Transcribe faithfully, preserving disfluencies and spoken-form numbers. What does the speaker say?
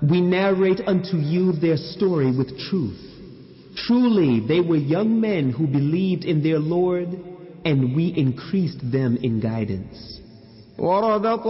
We narrate unto you their story with truth. Truly, they were young men who believed in their Lord, and we increased them in guidance.